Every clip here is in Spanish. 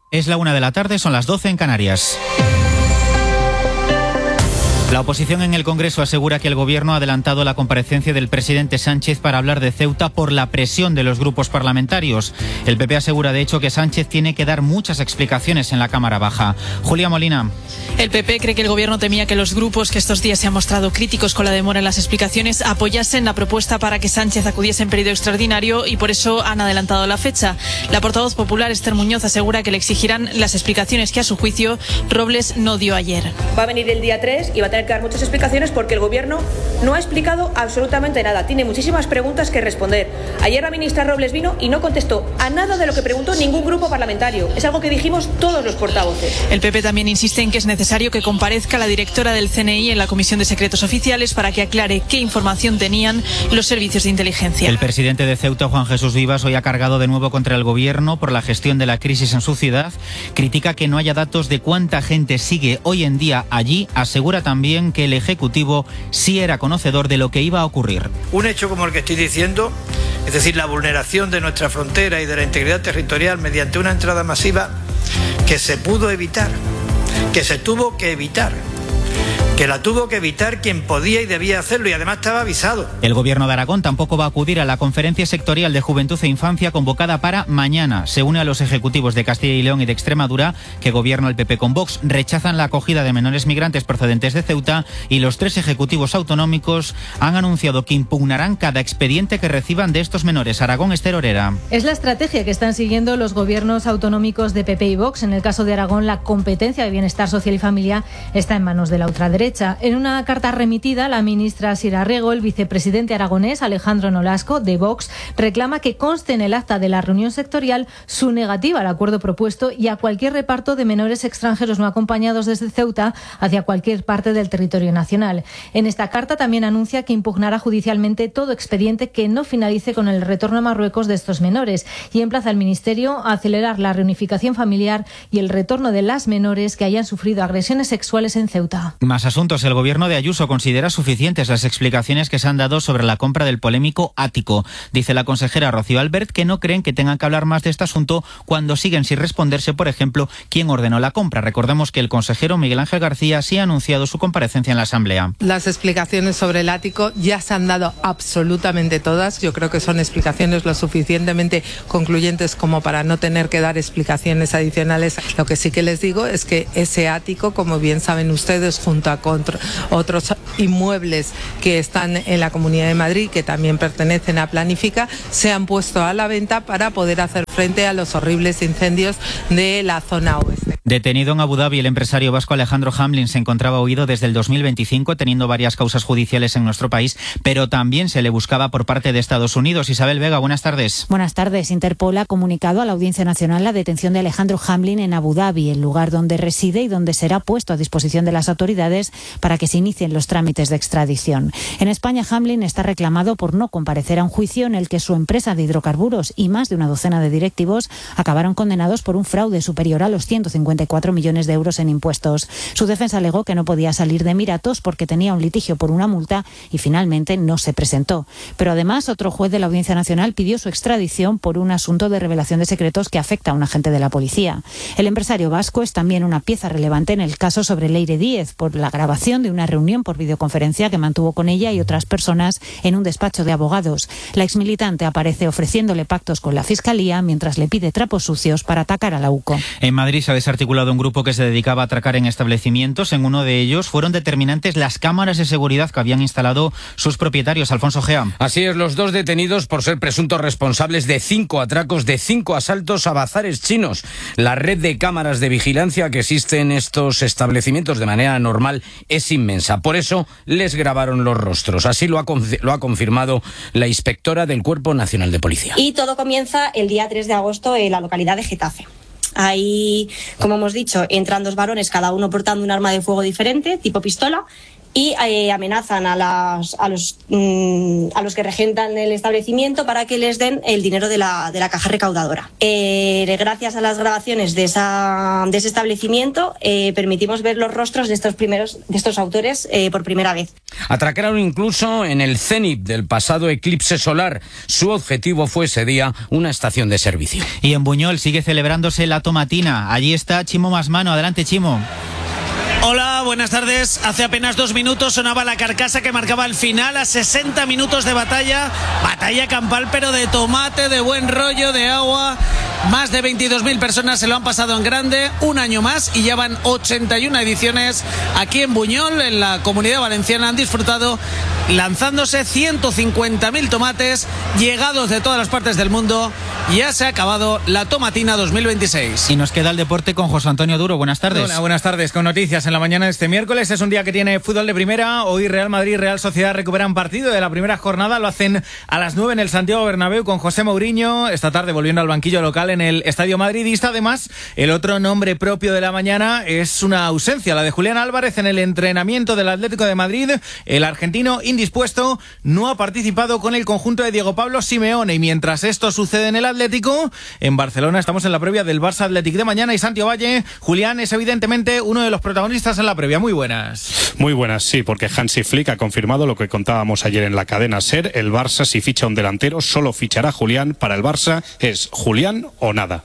Es la 1 de la tarde, son las 12 en Canarias. La oposición en el Congreso asegura que el Gobierno ha adelantado la comparecencia del presidente Sánchez para hablar de Ceuta por la presión de los grupos parlamentarios. El PP asegura, de hecho, que Sánchez tiene que dar muchas explicaciones en la Cámara Baja. Julia Molina. El PP cree que el Gobierno temía que los grupos que estos días se han mostrado críticos con la demora en las explicaciones apoyasen la propuesta para que Sánchez acudiese en periodo extraordinario y por eso han adelantado la fecha. La portavoz popular, Esther Muñoz, asegura que le exigirán las explicaciones que, a su juicio, Robles no dio ayer. Va a venir el día 3 y va a tener que dar muchas explicaciones porque el Gobierno no ha explicado absolutamente nada. Tiene muchísimas preguntas que responder. Ayer la ministra Robles vino y no contestó a nada de lo que preguntó ningún grupo parlamentario. Es algo que dijimos todos los portavoces. El PP también insiste en que es necesario que comparezca la directora del CNI en la Comisión de Secretos Oficiales para que aclare qué información tenían los servicios de inteligencia. El presidente de Ceuta, Juan Jesús Vivas, hoy ha cargado de nuevo contra el Gobierno por la gestión de la crisis en su ciudad. Critica que no haya datos de cuánta gente sigue hoy en día allí. Asegura también que el Ejecutivo sí era conocedor de lo que iba a ocurrir. Un hecho como el que estoy diciendo, es decir, la vulneración de nuestra frontera y de la integridad territorial mediante una entrada masiva que se pudo evitar, que se tuvo que evitar, que la tuvo que evitar quien podía y debía hacerlo y además estaba avisado. El Gobierno de Aragón tampoco va a acudir a la conferencia sectorial de Juventud e Infancia convocada para mañana. Se une a los ejecutivos de Castilla y León y de Extremadura, que gobierna el PP con Vox. Rechazan la acogida de menores migrantes procedentes de Ceuta y los 3 ejecutivos autonómicos han anunciado que impugnarán cada expediente que reciban de estos menores. Aragón, Esther Orera. Es la estrategia que están siguiendo los gobiernos autonómicos de PP y Vox. En el caso de Aragón, la competencia de bienestar social y familia está en manos de la ultraderecha. En una carta remitida, la ministra Sira Rego, el vicepresidente aragonés Alejandro Nolasco, de Vox, reclama que conste en el acta de la reunión sectorial su negativa al acuerdo propuesto y a cualquier reparto de menores extranjeros no acompañados desde Ceuta hacia cualquier parte del territorio nacional. En esta carta también anuncia que impugnará judicialmente todo expediente que no finalice con el retorno a Marruecos de estos menores y emplaza al Ministerio a acelerar la reunificación familiar y el retorno de las menores que hayan sufrido agresiones sexuales en Ceuta. Más asuntos. El Gobierno de Ayuso considera suficientes las explicaciones que se han dado sobre la compra del polémico ático. Dice la consejera Rocío Albert que no creen que tengan que hablar más de este asunto cuando siguen sin responderse, por ejemplo, quién ordenó la compra. Recordemos que el consejero Miguel Ángel García sí ha anunciado su comparecencia en la Asamblea. Las explicaciones sobre el ático ya se han dado absolutamente todas. Yo creo que son explicaciones lo suficientemente concluyentes como para no tener que dar explicaciones adicionales. Lo que sí que les digo es que ese ático, como bien saben ustedes, junto a otros inmuebles que están en la Comunidad de Madrid, que también pertenecen a Planifica, se han puesto a la venta para poder hacer frente a los horribles incendios de la zona oeste. Detenido en Abu Dhabi, el empresario vasco Alejandro Hamlin se encontraba huido desde el 2025, teniendo varias causas judiciales en nuestro país, pero también se le buscaba por parte de Estados Unidos. Isabel Vega, buenas tardes. Buenas tardes. Interpol ha comunicado a la Audiencia Nacional la detención de Alejandro Hamlin en Abu Dhabi, el lugar donde reside y donde será puesto a disposición de las autoridades para que se inicien los trámites de extradición. En España, Hamlin está reclamado por no comparecer a un juicio en el que su empresa de hidrocarburos y más de una docena de directivos acabaron condenados por un fraude superior a los 154 millones de euros en impuestos. Su defensa alegó que no podía salir de Emiratos porque tenía un litigio por una multa y finalmente no se presentó. Pero además, otro juez de la Audiencia Nacional pidió su extradición por un asunto de revelación de secretos que afecta a un agente de la policía. El empresario vasco es también una pieza relevante en el caso sobre Leire Díez por la grabación de una reunión por videoconferencia que mantuvo con ella y otras personas en un despacho de abogados. La exmilitante aparece ofreciéndole pactos con la Fiscalía mientras le pide trapos sucios para atacar a la UCO. En Madrid se ha desarticulado un grupo que se dedicaba a atracar en establecimientos. En uno de ellos fueron determinantes las cámaras de seguridad que habían instalado sus propietarios. Alfonso Gea. Así es, los 2 detenidos por ser presuntos responsables de 5 atracos, de 5 asaltos a bazares chinos. La red de cámaras de vigilancia que existe en estos establecimientos de manera normal es inmensa. Por eso les grabaron los rostros. Así lo ha confirmado la inspectora del Cuerpo Nacional de Policía. Y todo comienza el día 3 de agosto en la localidad de Getafe. Ahí, como hemos dicho, entran 2 varones, cada uno portando un arma de fuego diferente, tipo pistola, y amenazan a los que regentan el establecimiento para que les den el dinero de la caja recaudadora. Gracias a las grabaciones de ese establecimiento permitimos ver los rostros de estos autores por primera vez. Atracaron incluso en el cenit del pasado eclipse solar. Su objetivo fue ese día una estación de servicio. Y en Buñol sigue celebrándose la tomatina. Allí está Chimo Masmano. Adelante, Chimo. Hola, buenas tardes. Hace apenas 2 minutos sonaba la carcasa que marcaba el final a 60 minutos de batalla campal, pero de tomate, de buen rollo, de agua. Más de 22.000 personas se lo han pasado en grande, un año más, y ya van 81 ediciones aquí en Buñol, en la Comunidad Valenciana. Han disfrutado lanzándose 150.000 tomates llegados de todas las partes del mundo. Ya se ha acabado la tomatina 2026. Y nos queda el deporte con José Antonio Duro. Buenas tardes. Hola, buenas tardes. Con noticias en la mañana de este miércoles. Es un día que tiene fútbol de primera. Hoy Real Madrid y Real Sociedad recuperan partido de la primera jornada. Lo hacen a las 9 en el Santiago Bernabéu con José Mourinho. Esta tarde volviendo al banquillo local en el Estadio Madridista. Además, el otro nombre propio de la mañana es una ausencia, la de Julián Álvarez en el entrenamiento del Atlético de Madrid. El argentino indispuesto no ha participado con el conjunto de Diego Pablo Simeone. Y mientras esto sucede en el Atlético, en Barcelona estamos en la previa del Barça Athletic de mañana. Y Santi Ovalle, Julián es evidentemente uno de los protagonistas en la previa. Muy buenas. Muy buenas, sí, porque Hansi Flick ha confirmado lo que contábamos ayer en la cadena SER. El Barça, si ficha un delantero, solo fichará Julián. Para el Barça es Julián o nada.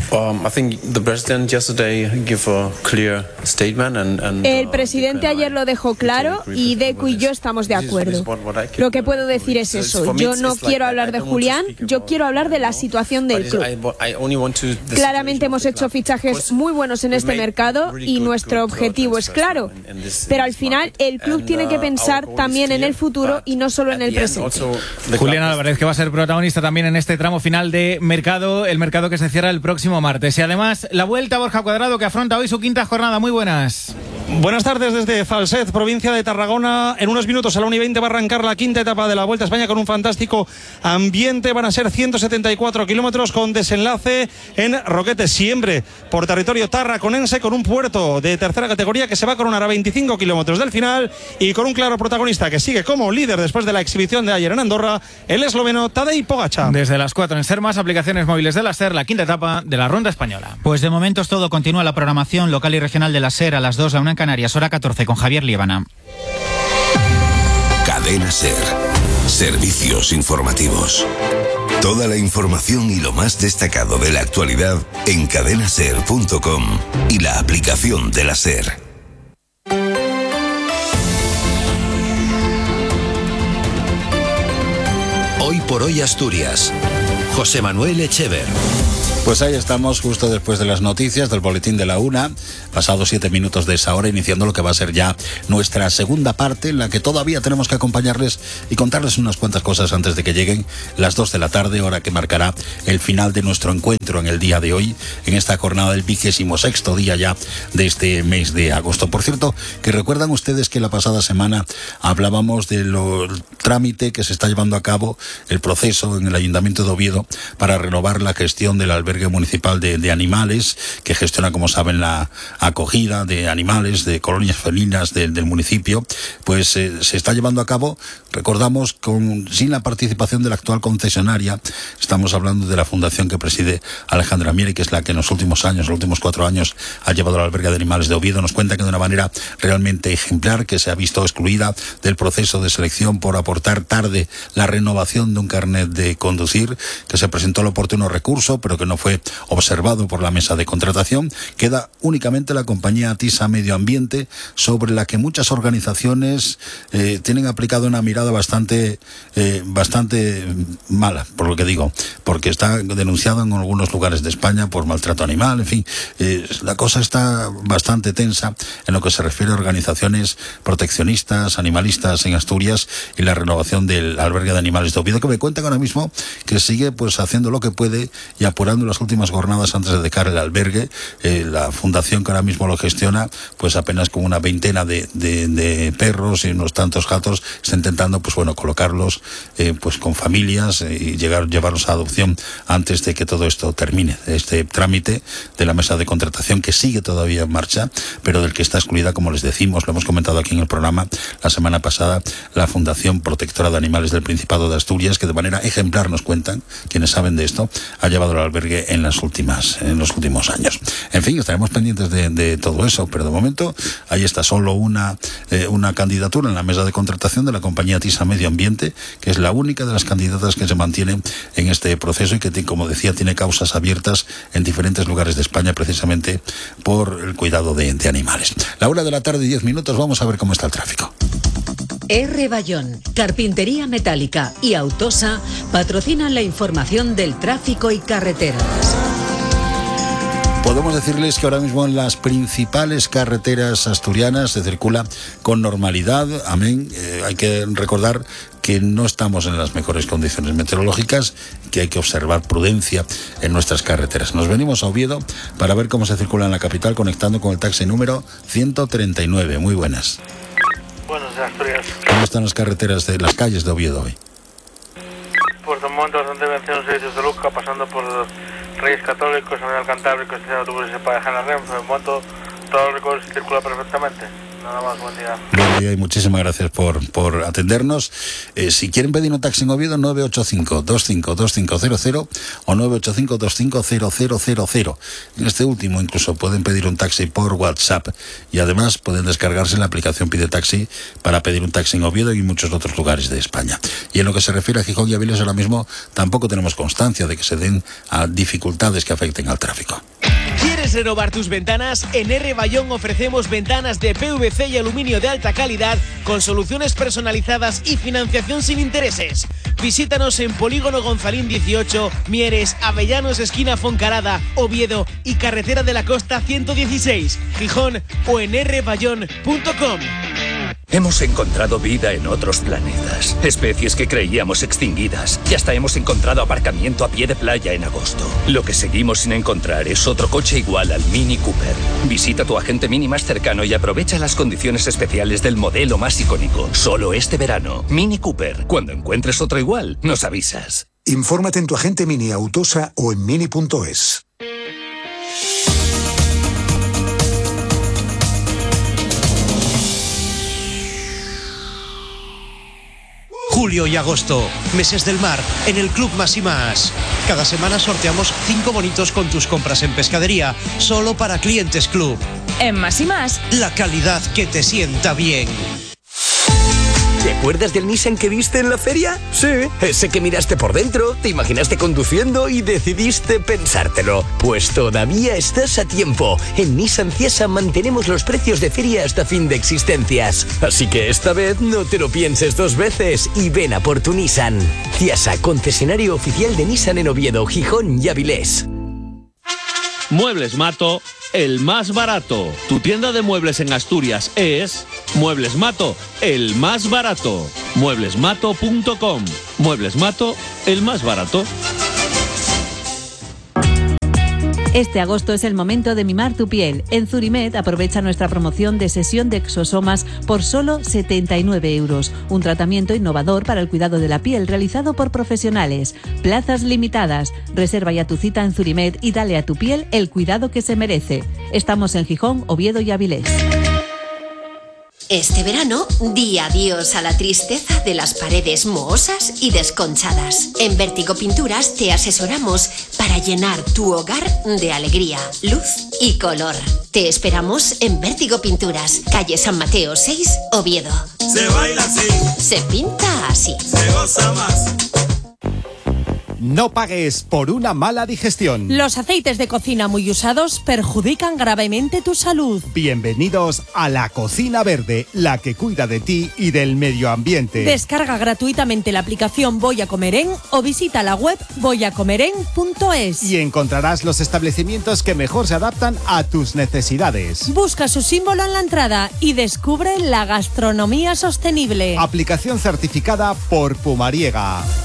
El presidente ayer lo dejó claro y Deco y yo estamos de acuerdo. Lo que puedo decir es eso. Yo no quiero hablar de Julián, yo quiero hablar de la situación del club. Claramente hemos hecho fichajes muy buenos en este mercado y nuestro objetivo es claro. Pero al final el club tiene que pensar también en el futuro y no solo en el presente. Julián Álvarez, que va a ser protagonista también en este tramo final de mercado, el mercado que se cierra el próximo martes. Y además la vuelta a Borja Cuadrado, que afronta hoy su quinta jornada. Muy buenas. Buenas tardes desde Falset, provincia de Tarragona. En unos minutos a la 1:20 va a arrancar la quinta etapa de la Vuelta a España con un fantástico ambiente. Van a ser 174 kilómetros con desenlace en Roquetes, siempre por territorio tarraconense, con un puerto de tercera categoría que se va a coronar a 25 kilómetros del final y con un claro protagonista que sigue como líder después de la exhibición de ayer en Andorra, el esloveno Tadej Pogačar. Desde las 4 en Sermas, aplicaciones móviles de la SER, la quinta etapa de la Ronda Española. Pues de momento es todo. Continúa la programación local y regional de la SER a las 2, a 1 en Canarias, hora 14 con Javier Liébana. Cadena SER. Servicios informativos. Toda la información y lo más destacado de la actualidad en cadenaser.com y la aplicación de la SER. Hoy por hoy Asturias. José Manuel Echever. Pues ahí estamos, justo después de las noticias del boletín de la 1, pasados 7 minutos de esa hora, iniciando lo que va a ser ya nuestra segunda parte, en la que todavía tenemos que acompañarles y contarles unas cuantas cosas antes de que lleguen las 2 de la tarde, hora que marcará el final de nuestro encuentro en el día de hoy, en esta jornada del 26º día ya de este mes de agosto. Por cierto, que recuerdan ustedes que la pasada semana hablábamos del trámite que se está llevando a cabo, el proceso en el Ayuntamiento de Oviedo para renovar la gestión del albergue municipal de animales, que gestiona, como saben, la acogida de animales de colonias felinas del municipio. Pues se está llevando a cabo, recordamos, sin la participación de la actual concesionaria. Estamos hablando de la fundación que preside Alejandra Mieri, que es la que en los últimos 4 años ha llevado al albergue de animales de Oviedo. Nos cuenta que de una manera realmente ejemplar, que se ha visto excluida del proceso de selección por aportar tarde la renovación de un carnet de conducir, que se presentó el oportuno recurso, pero que no fue observado por la mesa de contratación. Queda únicamente la compañía TISA Medio Ambiente, sobre la que muchas organizaciones tienen aplicado una mirada bastante mala, por lo que digo, porque está denunciado en algunos lugares de España por maltrato animal. En fin, la cosa está bastante tensa en lo que se refiere a organizaciones proteccionistas, animalistas en Asturias, y la renovación del albergue de animales de Oviedo, que me cuentan ahora mismo que sigue pues haciendo lo que puede y apurando los las últimas jornadas antes de dejar el albergue. La fundación que ahora mismo lo gestiona, pues apenas con una veintena de perros y unos tantos gatos, está intentando, pues bueno, colocarlos pues con familias y llevarlos a adopción antes de que todo esto termine. Este trámite de la mesa de contratación que sigue todavía en marcha, pero del que está excluida, como les decimos, lo hemos comentado aquí en el programa la semana pasada, la Fundación Protectora de Animales del Principado de Asturias, que de manera ejemplar, nos cuentan quienes saben de esto, ha llevado el albergue en los últimos años. En fin, estaremos pendientes de todo eso, pero de momento ahí está solo una candidatura en la mesa de contratación de la compañía TISA Medio Ambiente, que es la única de las candidatas que se mantiene en este proceso y que, como decía, tiene causas abiertas en diferentes lugares de España, precisamente por el cuidado de animales. La 1:10 vamos a ver cómo está el tráfico. R. Bayón, Carpintería Metálica y Autosa patrocinan la información del tráfico y carreteras. Podemos decirles que ahora mismo en las principales carreteras asturianas se circula con normalidad. Amén. Hay que recordar que no estamos en las mejores condiciones meteorológicas, que hay que observar prudencia en nuestras carreteras. Nos venimos a Oviedo para ver cómo se circula en la capital, conectando con el taxi número 139. Muy buenas. Buenos días, Asturias. ¿Cómo están las carreteras de las calles de Oviedo hoy? Pues de momento bastante vención los servicios de Luca, pasando por Reyes Católicos, Unidad Cantábrico, estación de autobuses para dejar la Renfe. De momento todo el recorrido circula perfectamente. Nada más, buen día. Buen día y muchísimas gracias por atendernos. Si quieren pedir un taxi en Oviedo, 985-252500 o 985-250000. En este último incluso pueden pedir un taxi por WhatsApp y además pueden descargarse la aplicación Pide Taxi para pedir un taxi en Oviedo y en muchos otros lugares de España. Y en lo que se refiere a Gijón y Avilés, ahora mismo tampoco tenemos constancia de que se den a dificultades que afecten al tráfico. ¿Quieres renovar tus ventanas? En R. Bayón ofrecemos ventanas de PVC y aluminio de alta calidad con soluciones personalizadas y financiación sin intereses. Visítanos en Polígono Gonzalín 18, Mieres, Avellanos, esquina Foncarada, Oviedo y Carretera de la Costa 116, Gijón o en rbayón.com. Hemos encontrado vida en otros planetas, especies que creíamos extinguidas y hasta hemos encontrado aparcamiento a pie de playa en agosto. Lo que seguimos sin encontrar es otro coche igual al Mini Cooper. Visita tu agente Mini más cercano y aprovecha las condiciones especiales del modelo más icónico. Solo este verano, Mini Cooper. Cuando encuentres otro igual, nos avisas. Infórmate en tu agente Mini Autosa o en mini.es. Julio y agosto, meses del mar, en el Club Más y Más. Cada semana sorteamos 5 bonitos con tus compras en pescadería, solo para clientes Club. En Más y Más, la calidad que te sienta bien. ¿Te acuerdas del Nissan que viste en la feria? Sí, ese que miraste por dentro, te imaginaste conduciendo y decidiste pensártelo. Pues todavía estás a tiempo. En Nissan Ciesa mantenemos los precios de feria hasta fin de existencias. Así que esta vez no te lo pienses dos veces y ven a por tu Nissan. Ciesa, concesionario oficial de Nissan en Oviedo, Gijón y Avilés. Muebles Mato, el más barato. Tu tienda de muebles en Asturias es Muebles Mato, el más barato. Mueblesmato.com. Muebles Mato, el más barato. Este agosto es el momento de mimar tu piel. En Zurimed aprovecha nuestra promoción de sesión de exosomas por solo 79 €. Un tratamiento innovador para el cuidado de la piel realizado por profesionales. Plazas limitadas. Reserva ya tu cita en Zurimed y dale a tu piel el cuidado que se merece. Estamos en Gijón, Oviedo y Avilés. Este verano, di adiós a la tristeza de las paredes mohosas y desconchadas. En Vértigo Pinturas te asesoramos para llenar tu hogar de alegría, luz y color. Te esperamos en Vértigo Pinturas, calle San Mateo 6, Oviedo. Se baila así. Se pinta así. Se goza más. No pagues por una mala digestión. Los aceites de cocina muy usados perjudican gravemente tu salud. Bienvenidos a La Cocina Verde, la que cuida de ti y del medio ambiente. Descarga gratuitamente la aplicación Voy a Comer En o visita la web voyacomeren.es. Y encontrarás los establecimientos que mejor se adaptan a tus necesidades. Busca su símbolo en la entrada y descubre la gastronomía sostenible. Aplicación certificada por Pumariega.